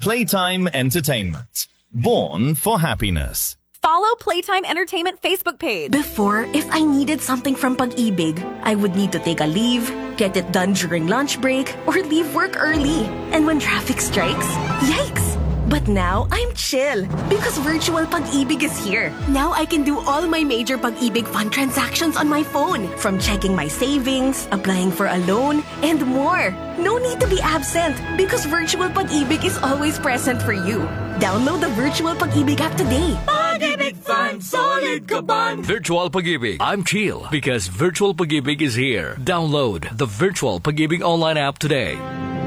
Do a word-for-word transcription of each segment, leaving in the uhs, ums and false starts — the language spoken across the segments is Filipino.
Playtime Entertainment. Born for happiness. Follow Playtime Entertainment Facebook page. Before, if I needed something from Pag-ibig, I would need to take a leave, get it done during lunch break, or leave work early. And when traffic strikes, yikes! But now, I'm chill because virtual Pag-ibig is here. Now I can do all my major Pag-ibig fund transactions on my phone. From checking my savings, applying for a loan, and more. No need to be absent because virtual Pag-ibig is always present for you. Download the virtual Pag-ibig app today. Pag-ibig Fund, solid ka ban! Virtual Pag-ibig. I'm chill because Virtual Pag-ibig is here. Download the Virtual Pag-ibig online app today.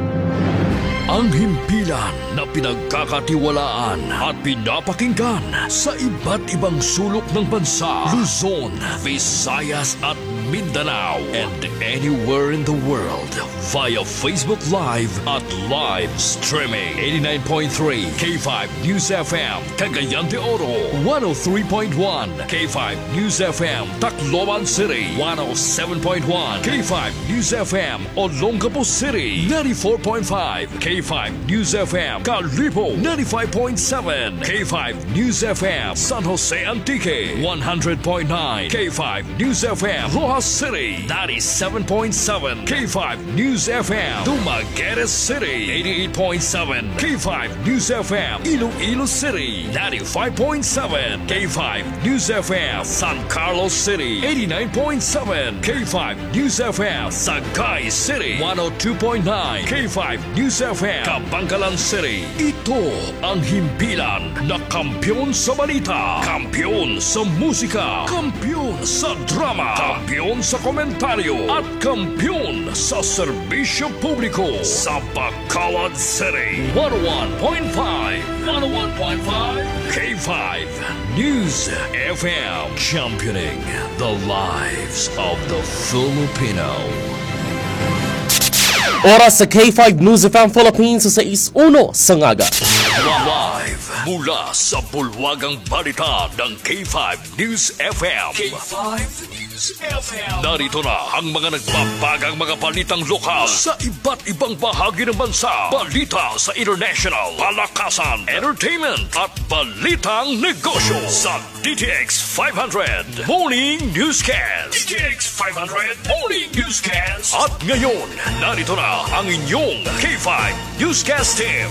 Ang himpilan na pinagkakatiwalaan at pinapakinggan sa iba't ibang sulok ng bansa, Luzon, Visayas at Mindanao, and anywhere in the world via Facebook Live at live streaming. eighty-nine point three K five News F M, Cagayan de Oro, one oh three point one K five News F M, Tacloban City, one oh seven point one K five News F M, Olongapo City, ninety-four point five K five News F M, Calibo, ninety-five point seven K five News F M, San Jose Antique, one hundred point nine K five News F M, Rojas City, ninety-seven point seven K five News F M, Dumaguete City, eighty-eight point seven K five News F M, Iloilo City, ninety-five point seven K five News F M, San Carlos City, eighty-nine point seven K five News F M, Sagay City, one oh two point nine K five News F M, Bangkalan City. Ito ang himpilan na kampyon sa balita, kampyon sa musika, kampyon sa drama, kampyon sa komentaryo, at kampyon sa serbisyo publiko sa Bacolod City. one oh one point five, one oh one point five K five News F M, championing the lives of the Filipino. Oras sa K five News F M Philippines sa sais uno sa ngaga. Live mula sa bulwagang balita ng K five News F M. K five News F M. Narito na ang mga nagbabagang mga balitang lokal sa iba't ibang bahagi ng bansa. Balita sa international, palakasan, entertainment at balitang negosyo sa D T X five hundred Morning Newscast. D T X five hundred Morning Newscast. At ngayon, narito na ang inyong K five Newscast team.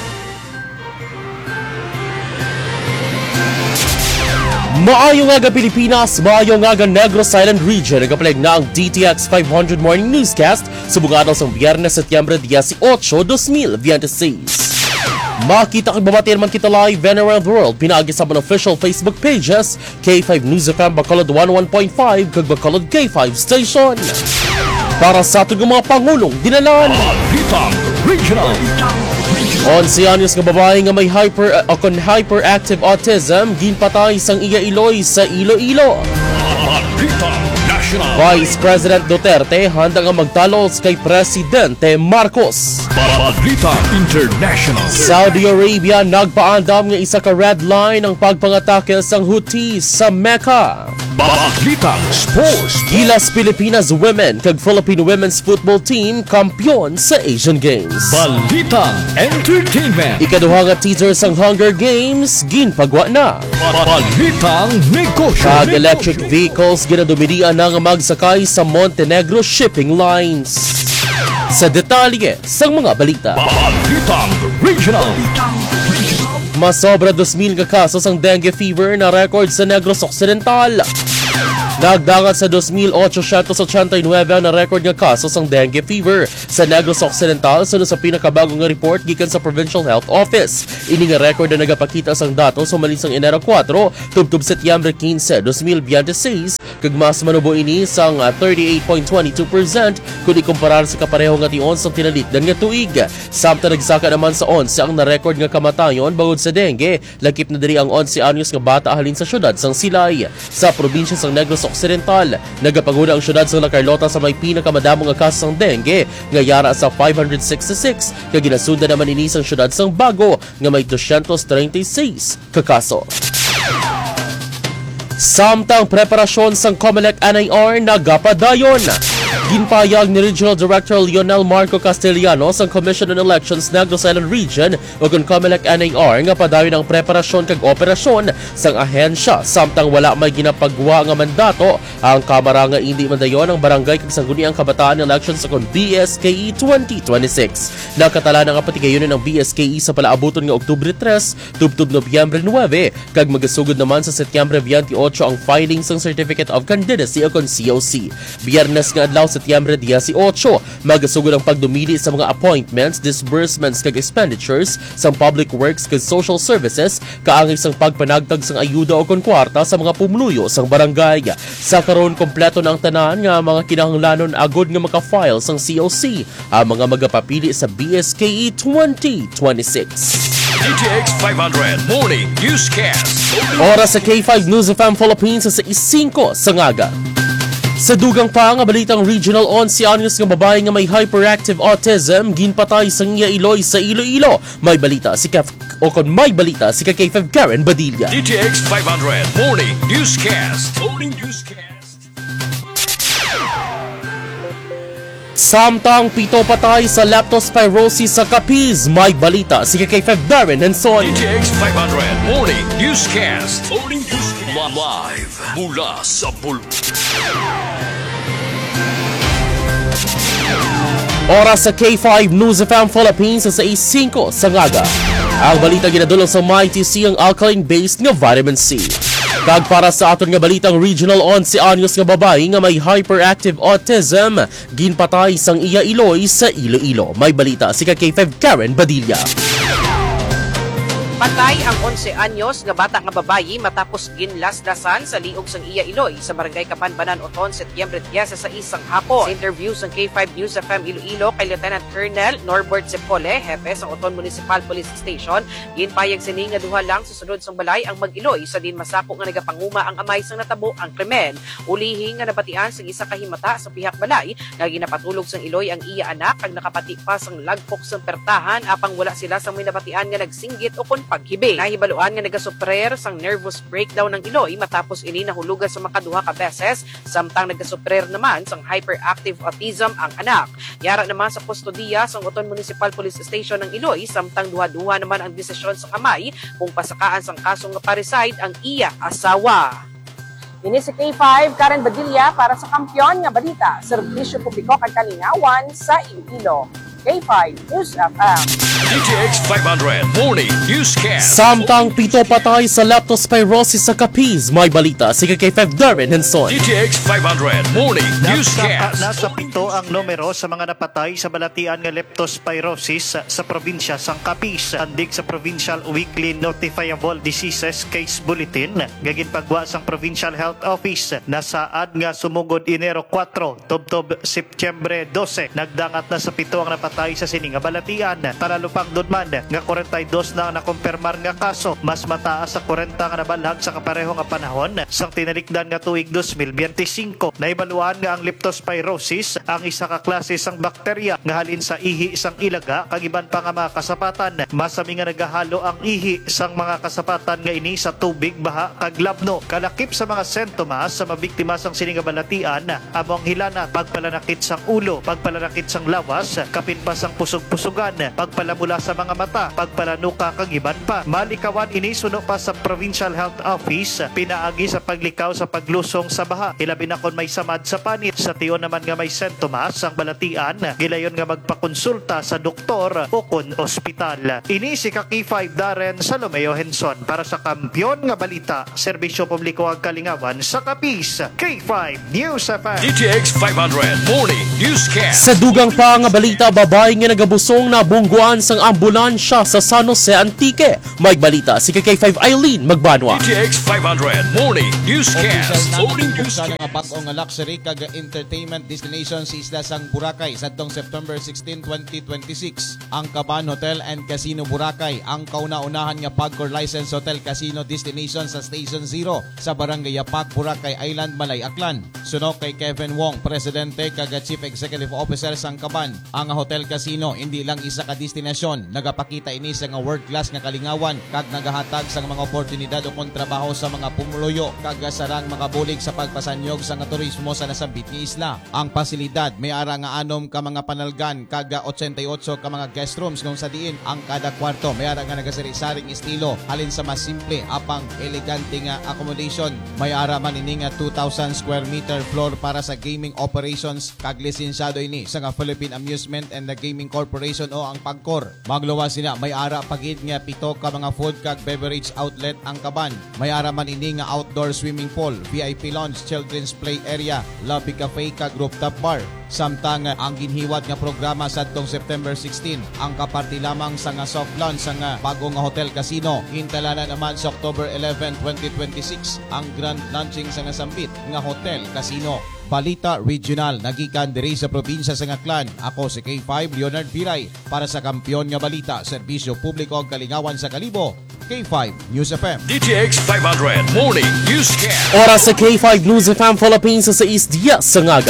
Maayong aga Pilipinas, maayong aga Negros Island Region. Nagapalig na ang D T X five hundred Morning Newscast sa bugadal sa Biyernes, Setyembre eighteen, twenty twenty-six. Makita kag babati naman kita live and around the world. Pinaagi sa mga official Facebook pages, K five News F M Bacolod one oh one point five kag Bacolod K five Station. Para sa ating mga pangulong dinalan, Balitang Regional. onse anyos nga babae nga may hyper uh, kon hyperactive autism ginpatay sang iya Iloy sa Iloilo. Balitang National. Vice President Duterte handa nga magtalos kay Presidente Marcos. Balitang International. Saudi Arabia nagpaandam nga isa ka red line ang pagpangatake sang Houthi sa Mecca. Balitang Sports. Gilas Pilipinas Women kag Philippine Women's Football Team kampiyon sa Asian Games. Balitang Entertainment. Ikaduha nga teaser sang Hunger Games ginpagwa na. Balitang Negosyo. Kag electric vehicles ginadumirian na nga magsakay sa Montenegro shipping lines. Sa detalye sang mga balita. Balitang Regional. Masobra two thousand ka kasos ang dengue fever na record sa Negros Occidental. Nagdangat sa two thousand eight hundred eighty-nine na record nga kasos ang dengue fever sa Negros Occidental sunod sa pinakabagong nga report gikan sa Provincial Health Office. Ini nga record na nagapakita sang datos sumalisang Enero four tubtob Setyembre fifteen, twenty twenty-six kag mas manubo ini sang thirty-eight point two two percent kung ikumparar sa kapareho nga tion sang tinalikdan nga tuig. Samtang nagsaka naman sa onse ang na-record nga kamatayon bangod sa dengue, lakip na diri ang onse anyos nga bata halin sa syudad sang Silay. Sa probinsya sang Negros Occidental, nagapaguna ang syudad sang La Carlota sa may pinakamadamo nga kaso sang dengue nga yara sa five hundred sixty-six kag ginasunda naman ini sang syudad sang Bago nga may two hundred thirty-six ka kaso. Samtang preparasyon sang COMELEC N I R nagapadayon. Ginpayag ni Regional Director Lionel Marco Castellanos ang Commission on Elections Negros Island Region o kung COMELEC N A R nga padayon ang preparasyon kag operasyon sang ahensya samtang wala may ginapagwa nga mandato ang Kamara nga hindi mandayon ang barangay kag sangguniang kabataan elections sa kon B S K E twenty twenty-six. Nakatala na nga patigayunan ng B S K E sa palaabuton nga Oktubre tres tubtub Nobyembre nine kag magasugod naman sa Setyembre twenty-eight ang filing sang Certificate of Candidacy o kon C O C. Biyernes nga adlaw Setyembre eighteen, magasugod ang pagdumili sa mga appointments, disbursements kag expenditures sa public works kag social services kaangay sang pagpanagtag sang ayuda o kon kwarta sa mga pumuluyo sang barangay. Sa karon kompleto na ang tanan nga mga kinahanglanon agod nga maka-file sang C O C ang mga magapapili sa B S K E twenty twenty-six. D T X five hundred Morning Newscast. Oras sa K five News F M Philippines sa five sa ngaga. Sa dugang pa nga balitang Regional eleven anyos nga babae nga may hyperactive autism ginpatay sa iya Iloy sa Iloilo. May balita si Kef o kon may balita si K five Karen Badilla. D T X five hundred Morning Newscast. Morning Newscast. Samtang pito patay sa leptospirosis sa Capiz, may balita si K five Darren Henson. D T X five hundred Morning Newscast. Morning Newscast. Live mula sa Bul... Oras sa K five News F M Philippines sa five sa ngaga. Ang balita ginadulong sa M I T C ang alkaline-based nga vitamin C. Kag para sa aton nga balitang Regional eleven anyos nga babae nga may hyperactive autism, ginpatay sang iya Iloy sa Iloilo. May balita si K five Karen Badilla. Patay ang eleven anyos nga bata nga babayi matapos ginlasdasan sa liog sang iya Iloy sa barangay Kapanbanan Oton, Setyembre ten sa isang hapon. Sa interview sang K five News F M Iloilo kay Lieutenant Colonel Norbert Cepole, hepe sa Oton Municipal Police Station, ginpayag sini nga duha lang sa sunod sang balay ang mag-Iloy sa din masako nga nagapanguma ang amay sang natabo ang krimen. Ulihing nga nabatian sang isa ka himata sa pihak balay nga ginapatulog sang Iloy ang iya anak kag nakapati pa sang lagpok sang pertahan apang wala sila sang may nabatian nga nagsinggit o kon paghibi. Nahibaluan nga nagasuprer sang nervous breakdown ng Iloy matapos ini nahulugan sa makaduha ka beses samtang nagasuprer naman sang hyperactive autism ang anak. Yara naman sa kustodiya sang Oton Municipal Police Station ng Iloy samtang duha-duha naman ang desisyon sang amay kung pasakaan sang kasong nga parricide ang iya asawa. Ini si K five Karen Badilla para sa Kampiyon nga Balita, Serbisyo Publiko kag Kalingawan sa Iloilo. K five News F M. D T X five hundred Morning Newscast. Samtang pito patay sa leptospirosis sa Capiz, may balita si K five Darren Henson. D T X five hundred Morning Newscast. Nasa pito ang numero sa mga napatay sa balatian nga leptospirosis sa, sa probinsya sang Capiz. Andig sa Provincial Weekly Notifiable Diseases Case Bulletin, gagin pagwa sang Provincial Health Office nasaad nga sumugod Enero four tubtob Setyembre twelve. Nagdangat na sa pito ang napatay sa sining nga balatian. Talalupang dudman nga forty-two na nakumpirmar nga kaso, mas mataas sa forty nga nabalhag sa kapareho nga panahon sang tinalikdan nga tuig twenty twenty-five. Naibaluan nga ang leptospirosis ang isa ka klase sang bakterya nga halin sa ihi sang ilaga kag iban pa nga mga kasapatan. Masami nga nagahalo ang ihi sang mga kasapatan nga ini sa tubig, baha kag labno. Kalakip sa mga sentomas sa mabiktima sang sining nga balatian among hilana, pagpalanakit sang ulo, pagpalanakit sang lawas, kapin pa sang pusog-pusugan, pagpalamula sa mga mata, pagpalanuka kag iban pa. Malikawan ini suno pa sa Provincial Health Office pinaagi sa paglikaw sa paglusong sa baha. Ilabi na kon may samad sa panit. Sa tiyon naman nga may sentomas ang balatian, gilayon nga magpakonsulta sa doktor o kon ospital. Ini si K five Darren Salomeo Henson para sa Kampiyon nga Balita, Serbisyo Publiko ag Kalingawan sa Capiz. K five News F M. D T X five hundred Morning Newscast. Sa dugang pa nga balita, babae nga nagabusong na bungguan sang ambulansya sa San Jose Antique. May balita si K five Eileen Magbanwa. D T X five hundred Morning Newscast. Morning Newscast. Newscast. Nga bag-o nga luxury kag entertainment destination sa isla sang Boracay sadtong September sixteen, twenty twenty-six. Ang Caban Hotel and Casino Boracay ang kauna-unahan nga Pagcor License Hotel Casino Destination sa Station Zero sa Barangay Yapak, Boracay Island, Malay, Aklan. Suno kay Kevin Wong, Presidente kag Chief Executive Officer sang Kaban. Ang hotel casino hindi lang isa ka destinasyon, nagapakita ini sa nga world class nga kalingawan kag nagahatag sa mga oportunidad o kontrabaho sa mga pumuluyo kag sarang makabulig sa pagpasanyog sa nga turismo sa nasabit nga isla. Ang pasilidad may ara nga anom ka mga panalgan kag eighty-eight ka mga guest rooms kung sa diin ang kada kwarto may ara nga nagasari-saring estilo halin sa mas simple apang elegante nga accommodation. May ara man ini nga two thousand square meter floor para sa gaming operations kag lisensyado ini sa nga Philippine Amusement and the Gaming Corporation o ang Pagcor. Magluwas sila may ara pagid nga pito ka mga food kag beverage outlet ang Kaban. May ara man ini nga outdoor swimming pool, V I P lounge, children's play area, lobby cafe kag rooftop bar. Samtang ang ginhiwat nga programa sa tong September sixteen ang kaparti lamang sa nga soft launch sa nga bagong nga hotel casino. Hintala na naman sa October eleventh, twenty twenty-six ang grand launching sa nga sambit nga hotel casino. Balita Regional nagikan diri sa probinsya sa Ngaklan. Ako si K five Leonard Viray para sa Kampiyon nga Balita, Serbisyo Publiko ug Kalingawan sa Kalibo. K five News F M. D T X five hundred Morning Newscast. Oras sa K five News F M Philippines sa is Diaz sa ngaga.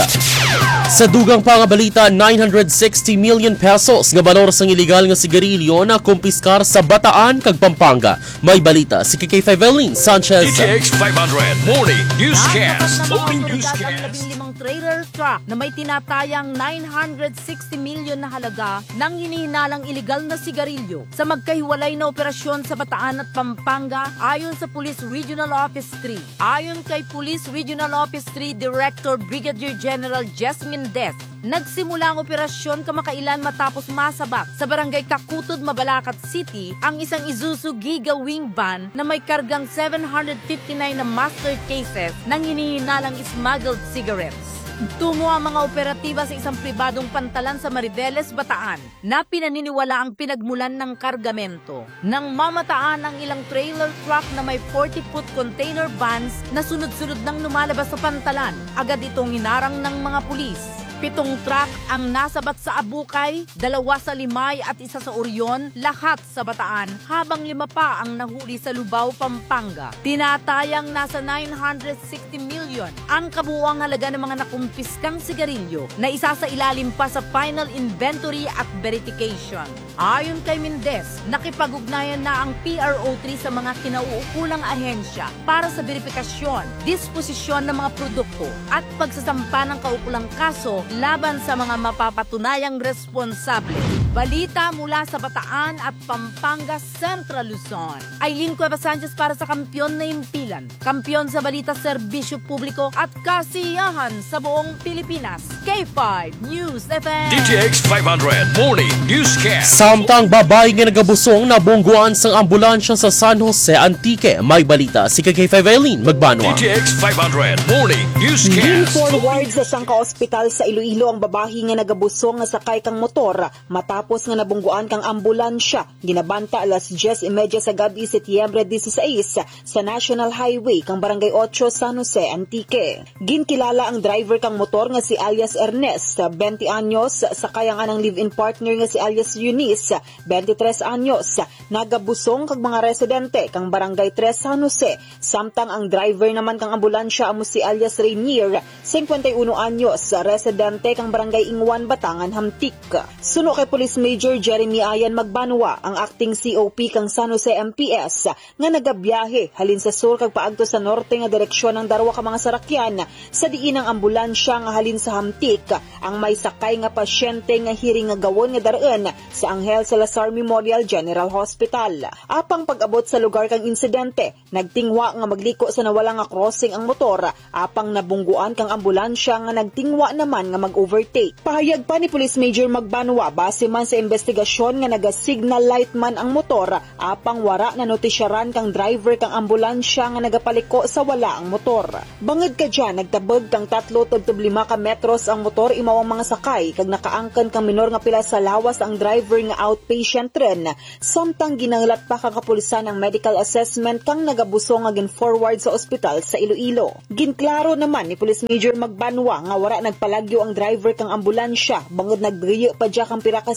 Sa dugang pa nga balita, nine hundred sixty million pesos nga balor sang iligal nga sigarilyo na kumpiskar sa Bataan kag Pampanga. May balita si K five Eileen Sanchez. D T X five hundred Morning Newscast. Morning Ang Newscast. limang trailer truck na may tinatayang nine hundred sixty million na halaga ng hinihinalang iligal na sigarilyo sa magkahiwalay na operasyon sa Bataan at Pampanga ayon sa Police Regional Office three. Ayon kay Police Regional Office three Director Brigadier General Jasmine Des, nagsimula ang operasyon kamakailan matapos masabak sa barangay Kakutod, Mabalacat City ang isang Isuzu Giga Wing van na may kargang seven hundred fifty-nine na master cases ng hinihinalang smuggled cigarettes. Tumo ang mga operatiba sa isang pribadong pantalan sa Mariveles, Bataan na pinaniniwala ang pinagmulan ng kargamento. Nang mamataan ang ilang trailer truck na may forty foot container vans na sunod-sunod nang lumalabas sa pantalan, agad itong hinarang ng mga pulis. Pitong truck ang nasabat sa Abukay, dalawa sa Limay at isa sa Orion, lahat sa Bataan, habang lima pa ang nahuli sa Lubao, Pampanga. Tinatayang nasa nine hundred sixty million ang kabuuang halaga ng mga nakumpiskang sigarilyo na isa sa ilalim pa sa final inventory at verification. Ayon kay Mendez, nakipag-ugnayan na ang P R O three sa mga kinauukulang ahensya para sa verifikasyon, disposisyon ng mga produkto at pagsasampa ng kaukulang kaso laban sa mga mapapatunayang responsable. Balita mula sa Bataan at Pampanga, Central Luzon. Aileen Cueva Sanchez para sa Kampiyon na Impilan. Kampiyon sa balita, serbisyo publiko at kasiyahan sa buong Pilipinas. K five News F M. D T X five hundred Morning Newscast. Samtang babae nga nagabusong na bungguan sang ambulansya sa San Jose, Antique. May balita si K five Eileen Magbanwa. D T X five hundred Morning Newscast. Forward sa Sangka Hospital sa Iloilo ang babae nga nagabusong nga sakay kang motor matapos nga nabungguan kang ambulansya. Ginabanta alas diyes y media sa gabi Setyembre dieciséis sa National Highway kang Barangay eight San Jose, Antique. Ginkilala ang driver kang motor nga si alias Ernest, twenty anyos, sakay ang anang live-in partner nga si alias Eunice, twenty-tres anyos. Nagabusong kag mga residente kang Barangay three San Jose, samtang ang driver naman kang ambulansya amo si alias Rainier, fifty-one anyos, residente kang Barangay Ingwan, Batangan, Hamtik. Suno kay Police Major Jeremy Ayan Magbanwa, ang acting C O P kang San Jose M P S nga nagabiyahe halin sa sur kag paagto sa norte nga direksyon ng darwa ka mga sarakyan sa diin ang ambulansya nga halin sa Hamtik ang may sakay nga pasyente nga hiring nga gawon nga daraan sa Angel Salazar Memorial General Hospital. Apang pag-abot sa lugar kang insidente, nagtingwa nga magliko sa nawala nga crossing ang motor, apang nabungguan kang ambulansya nga nagtingwa naman nga mag-overtake. Pahayag pa ni Police Major Magbanwa, base man sa investigasyon nga naga-signal light man ang motor, apang wara na notisyaran kang driver kang ambulansya nga nagapaliko sa wala ang motor. Bangod ka dyan, nagtabog kang tatlo tugtub lima ka metros ang motor imaw ang mga sakay, kag nakaangkan kang minor nga pila sa lawas ang driver nga outpatient ren, samtang ginanglat pa kang kapulisan ng medical assessment kang nagabusong nga gin-forward sa ospital sa Iloilo. Ginklaro naman ni Police Major Magbanwa nga wara nagpalagyo ang driver kang ambulansya, bangod nagbriyo pa dya kang pira ka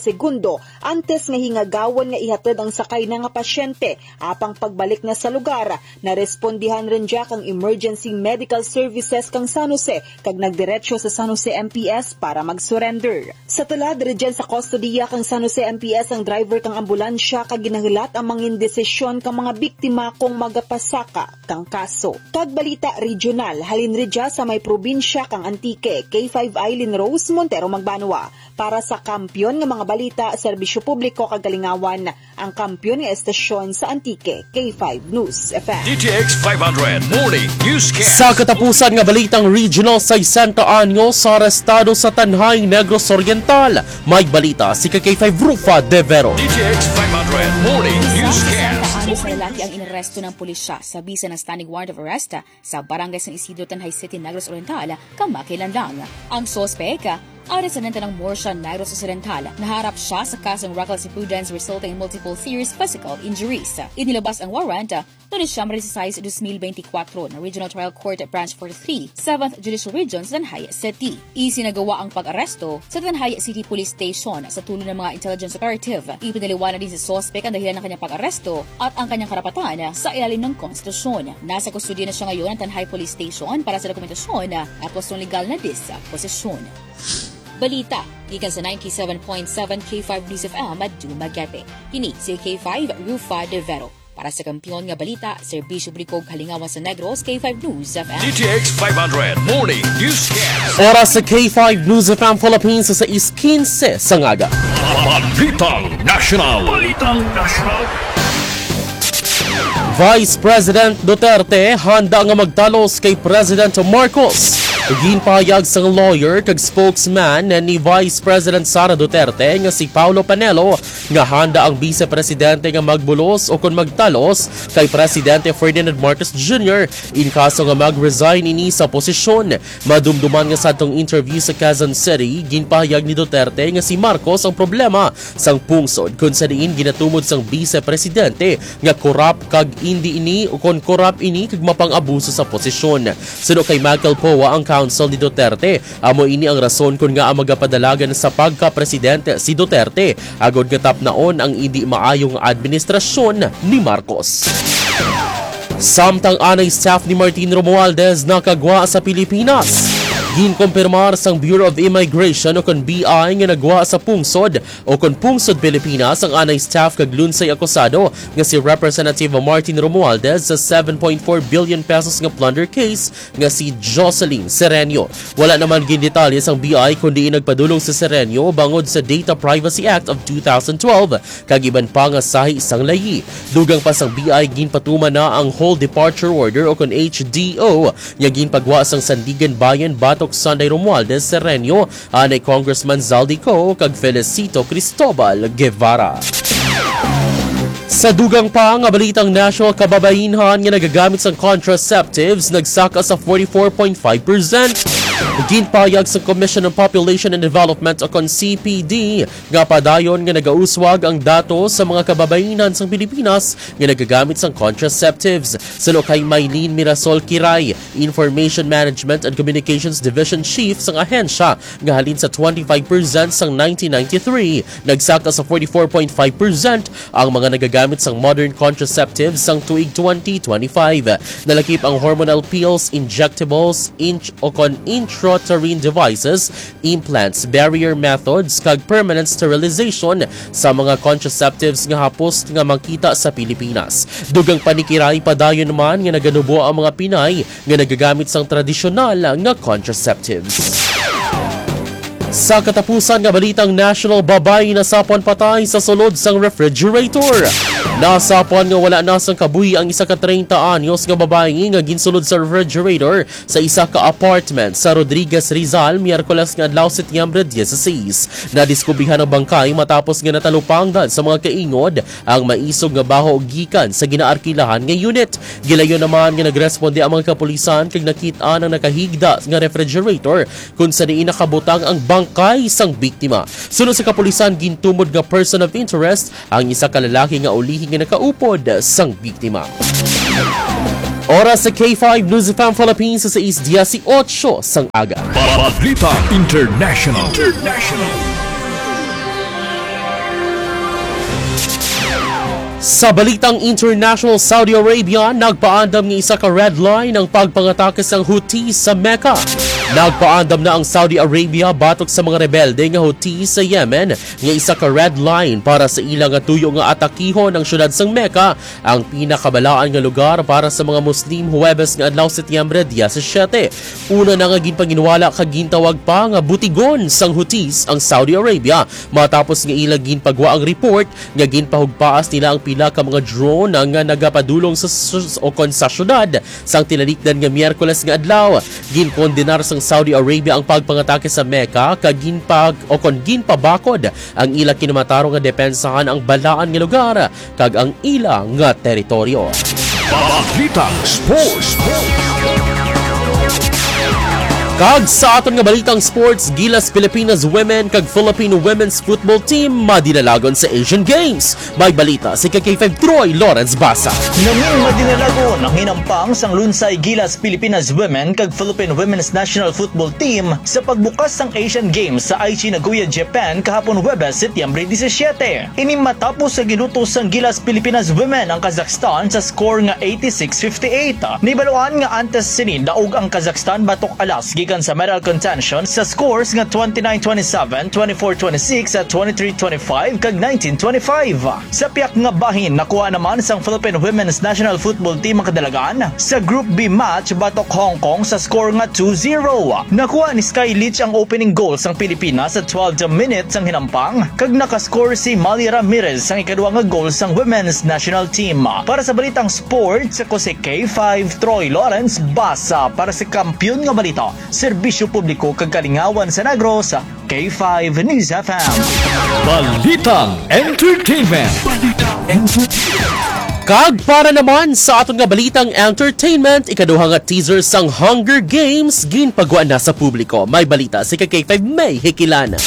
segundo antes nga hingagawan nga ihatod ang sakay na nga pasyente apang pagbalik na sa lugar. Narespondihan rin dya kang emergency medical services kang San Jose kag nagdiretso sa San Jose M P S para mag-surrender. Sa tulad rin sa kustodiya kang San Jose M P S ang driver kang ambulansya kag ginahilat ang mga indesisyon kang mga biktima kung magapasaka kang kaso. Kag balita regional, halin rin dya sa may probinsya kang Antique, K five Eileen Rose Montero Magbanwa. Para sa kampyon nga mga balita, serbisyo publiko kagalingawan, ang kampyon nga estasyon sa Antique, K five News F M. D T X five hundred Morning Newscast. Sa katapusan nga balitang regional sa sixty anyos sa arestado sa Tanhay, Negros Oriental. May balita si K five Rufa De Vero. D T X five hundred Morning Newscast. Anos na lalaki ang inaresto ng pulisya sa bisa ng standing warrant of arrest sa barangay San Isidro, Tanhay City, Negros Oriental, kamakilan lang. Ang sospeka, ang residente ng Morsha, Negros Occidental, naharap siya sa kasong reckless imprudence resulting in multiple serious physical injuries. Inilabas ang warrant noong Disyembre sixteen, twenty twenty-four na Regional Trial Court Branch forty-three, seventh Judicial Region sa Tanhay City. Isinagawa ang pag-aresto sa Tanhay City Police Station sa tulong ng mga intelligence operative. Ipinaliwanag din sa suspect ang dahilan ng kanyang pag-aresto at ang kanyang karapatan sa ilalim ng konstitusyon. Nasa kustodiya na siya ngayon ng Tanhay Police Station para sa dokumentasyon at pwestong legal na disposisyon. Balita, gikan sa ninety-seven point seven K five News F M at Dumaguete. Kini si K five Rufa De Vero. Para sa kampiyon nga balita, serbisyo publiko halingawan sa Negros, K five News F M. D T X five hundred Morning Newscast. Oras sa K five News F M Philippines sa fifteen sa ngaga. Balitang National. Balitang National. Vice President Duterte handa nga magtalos kay President Marcos. Ginpahayag sang lawyer kag spokesman ni Vice President Sara Duterte nga si Paulo Panelo nga handa ang Vice Presidente nga magbulos o kung magtalos kay Presidente Ferdinand Marcos Junior in kaso nga mag-resign ini sa posisyon. Madumduman nga sa atong interview sa Quezon City, ginpahayag ni Duterte nga si Marcos ang problema sang pungsod kung sa diin ginatumod sang Vice Presidente nga korap kag hindi ini o kung korap ini kag mapang-abuso sa posisyon. Suno kay Michael Poa ang Council ni Duterte, amo ini ang rason kung nga ang magapadalagan sa pagka-presidente si Duterte agod gatap naon ang hindi maayong administrasyon ni Marcos. Samtang anay staff ni Martin Romualdez nakagwa sa Pilipinas. Ginkumpirmar sang Bureau of Immigration o kon B I nga nagwa sa pungsod o kon pungsod Pilipinas ang anay staff kag lunsay akusado nga si Representative Martin Romualdez sa seven point four billion pesos nga plunder case nga si Jocelyn Serenio. Wala naman gindetalye sang B I kundi nagpadulong sa Serenio bangod sa Data Privacy Act of two thousand twelve kag iban pa nga sahi sang layi. Dugang pa sang B I ginpatuman na ang whole departure order o kon H D O nga ginpagwa sang Sandigan Bayan Batok Sunday Romualdez Serenio anay Congressman Zaldico kag Felicito Cristobal Guevara. Sa dugang pa nga balitang national kababainhan nga nagagamit sang contraceptives nagsaka sa forty-four point five percent. Ginpahayag sa Commission on Population and Development o kon C P D nga padayon nga nagauswag ang datos sa mga kababayenan sa Pilipinas nga nagagamit sang contraceptives. Suno kay Maylene Mirasol Kiray, Information Management and Communications Division Chief sang ahensya nga halin sa twenty-five percent sang nineteen ninety-three, nagsaka sa forty-four point five percent ang mga nagagamit sang modern contraceptives sang tuig twenty twenty-five. Nalakip ang hormonal pills, injectables, inch o kon intrauterine devices, implants, barrier methods, kag permanent sterilization sa mga contraceptives nga hapos nga makita sa Pilipinas. Dugang panikiray padayon naman nga naganubo ang mga Pinay nga nagagamit sang tradisyonal nga contraceptives. Sa katapusan nga balitang national, babay na sapon patay sa sulod sang refrigerator. Nasapon nga wala na sang kabuhi ang isa ka thirty anyos nga babae nga ginsulod sa refrigerator sa isa ka apartment sa Rodriguez Rizal Miyerkules nga adlaw Setyembre sixteen. Nadiskubrihan ang bangkay matapos nga natalupangdan sa mga kaingod ang maisog nga baho gikan sa ginaarkilahan nga unit. Gilayon naman nga nagresponde ang mga kapulisan kag nakita ang nakahigda nga refrigerator kung sa diin nakabutang ang bangkay sang biktima. Sunod sa kapulisan, gintumod nga person of interest ang isa ka lalaki nga ulihi nga nakaupod sang biktima. Oras sa K five News F M Philippines sa eighteen sang aga. Balita International. International. Sa balitang international, Saudi Arabia, nagpaandam ng isa ka red line ng pagpangatake ng Houthis sa Mecca. Nagpaandam na ang Saudi Arabia batok sa mga rebelde nga Houthis sa Yemen nga isa ka red line para sa ilang tuyo nga atakiho ng syudad sang Mecca, ang pinakabalaan nga lugar para sa mga Muslim Huwebes nga adlaw Setyembre diyesisiete. Una na nga ginpanginwala kag gintawag pa nga butigon sang Houthis ang Saudi Arabia matapos nga ilang ginpagwa ang report nga ginpahugpaas nila ang pila ka mga drone nga nagapadulong sa o kon sa syudad sang tinalikdan nga Miyerkules nga adlaw. Ginkondenar sang Saudi Arabia ang pagpangatake sa Mecca kag ginpag o kon ginpabakod ang ila kinamatarong nga depensahan ang balaan nga lugar kag ang ila nga teritoryo. Balitang Sports. Kag sa aton nga balitang sports, Gilas Pilipinas Women kag Philippine Women's Football Team madinalagon sa Asian Games. May balita si K K five Troy Lawrence Basa. Nanging madinalagon ang hinampang sang lunsay Gilas Pilipinas Women kag Philippine Women's National Football Team sa pagbukas sang Asian Games sa Aichi, Nagoya, Japan kahapon Huwebes, Setyembre diyesisiete. Ini matapos sa gilutos sang Gilas Pilipinas Women ang Kazakhstan sa score nga eighty-six fifty-eight. Nibaluan nga antes sinin daog ang Kazakhstan batok alas gikan sa medal contention sa scores nga twenty-nine twenty-seven, twenty-four twenty-six at twenty-three twenty-five kag nineteen twenty-five. Sa piyak nga bahin nakuha naman sang Philippine Women's National Football Team ang kadalagan sa Group B match batok Hong Kong sa score nga two zero. Nakuha ni Sky Leach ang opening goal sang Pilipinas sa twelfth minute sang hinampang kag nakascore si Mali Ramirez ang ikaduwa nga goal sang Women's National Team. Para sa balitang sports, ako si K five Troy Lawrence Basa para sa Kampiyon nga Balita, Serbisyo Publiko kag Kalingawan sa Negros, K five News F M. Balitang Entertainment. Kag para naman sa aton nga balitang entertainment, ikaduha nga teaser sang Hunger Games ginpagwa na sa publiko. May balita si K five May Hikilana.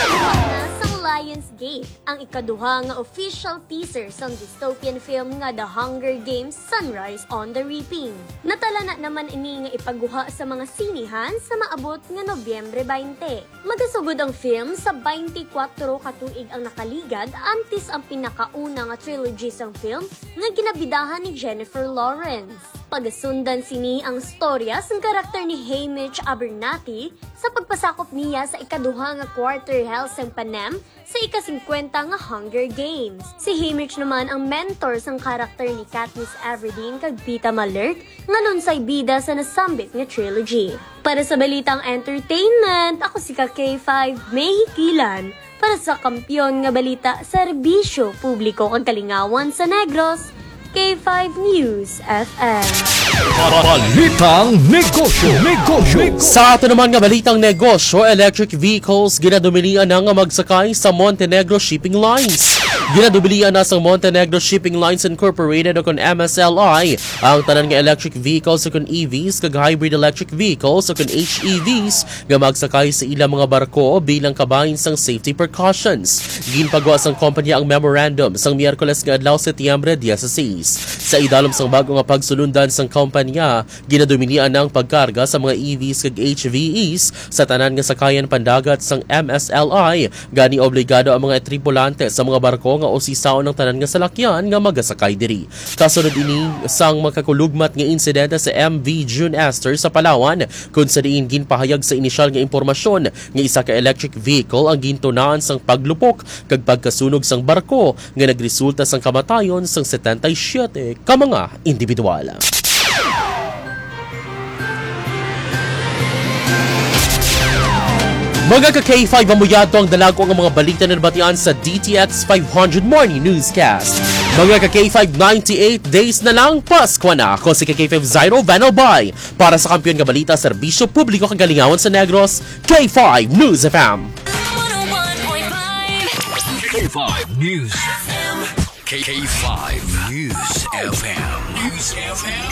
Lionsgate, ang ikaduha nga official teaser sang dystopian film nga The Hunger Games Sunrise on the Reaping. Natala na naman ini nga ipaguha sa mga sinihan sa maabot nga Nobyembre twenty. Magasugod ang film sa twenty-four katuig ang nakaligad antes ang pinakauna nga trilogy sang film nga ginabidahan ni Jennifer Lawrence. Pagasundan sini ang storya sang karakter ni Haymitch Abernathy sa pagpasakop niya sa ikaduha nga quarter hell sang Panem sa ika-fifty nga Hunger Games. Si Haymitch naman ang mentor sang karakter ni Katniss Everdeen kag Peeta Mellark nga lunsay bida sa nasambit nga trilogy. Para sa balitang entertainment, ako si K five May Hikilan para sa Kampiyon nga Balita, Serbisyo Publiko kag Kalingawan sa Negros, K five News F M. Balitang Negosyo. Negosyo. Sa ato naman nga balitang negosyo, electric vehicles ginadubilian na nga magsakay sa Montenegro Shipping Lines. Ginadubilian na sa Montenegro Shipping Lines Incorporated o kon M S L I ang tanan nga electric vehicles o kon E Vs kag hybrid electric vehicles o kon H E Vs nga magsakay sa ilang mga barko bilang kabahin sang safety precautions. Ginpagawa sang kompanya ang memorandum sang Miyerkules nga adlaw Setyembre diyesseis. Sa idalom sang bago nga pagsulundan sang kompanya, ginadubilian na ang pagkarga sa mga E Vs kag H V Es sa tanan nga sakayan pandagat sang M S L I. Gani obligado ang mga tripulante sa mga barko nga usisaon ng tanan nga salakyan nga magasakay diri. Kasunod ini sang makakulugmat nga insidente sa M V June Esther sa Palawan kung sa diin ginpahayag sa inisyal nga impormasyon nga isa ka electric vehicle ang gintunaan sang paglupok kag pagkasunog sang barko nga nagresulta sang kamatayon sang seventy-seven ka mga individual. Mga ka-K five amuyado ang dalago ang mga balita na nabatian sa D T X five hundred Morning Newscast. Mga ka-K five ninety-eight days na lang, Pasko na. Ako si K five Zyro Vanelbay para sa Kampiyon nga Balita, Serbisyo Publiko kag Kalingawan sa Negros, K five News F M. K five News F M. K five News F M. News F M.